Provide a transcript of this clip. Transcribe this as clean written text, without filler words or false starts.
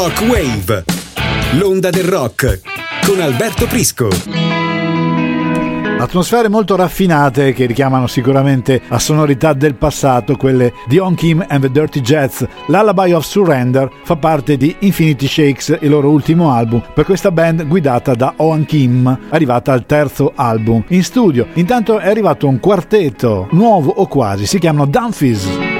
Rock Wave, l'onda del rock con Alberto Prisco. Atmosfere molto raffinate che richiamano sicuramente a sonorità del passato, quelle di On Kim and the Dirty Jets. Lullaby of Surrender fa parte di Infinity Shakes, il loro ultimo album, per questa band guidata da On Kim, arrivata al terzo album. In studio intanto è arrivato un quartetto nuovo o quasi, si chiamano Dumfries.